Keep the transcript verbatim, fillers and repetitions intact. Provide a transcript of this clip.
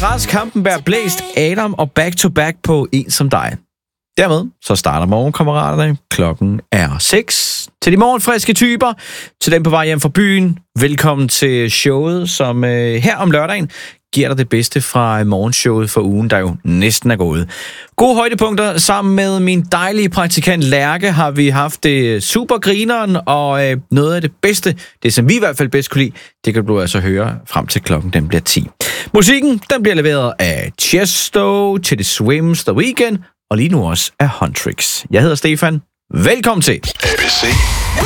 Rask, Hampenberg, Blæst, Adam og Back to Back på En som dig. Dermed så starter morgenkammeraterne. Klokken er seks. Til de morgenfriske typer, til dem på vej hjem fra byen, velkommen til showet, som øh, her om lørdagen giver dig det bedste fra morgenshowet for ugen, der jo næsten er gået. Gode højdepunkter. Sammen med min dejlige praktikant Lærke har vi haft det super grineren, og øh, noget af det bedste, det som vi i hvert fald bedst kunne lide, det kan du altså høre frem til klokken den bliver ti. Musikken, den bliver leveret af Chesto, til The Swims, The Weeknd, og lige nu også af Huntrix. Jeg hedder Stefan. Velkommen til. A B C.